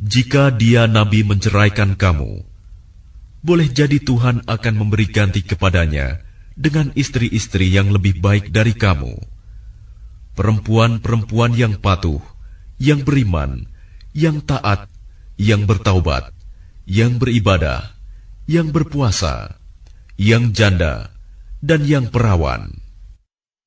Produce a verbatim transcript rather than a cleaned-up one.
Jika dia Nabi menceraikan kamu, boleh jadi Tuhan akan memberi ganti kepadanya dengan istri-istri yang lebih baik dari kamu. Perempuan-perempuan yang patuh, yang beriman, yang taat, yang bertaubat, yang beribadah, yang berpuasa, yang janda, dan yang perawan.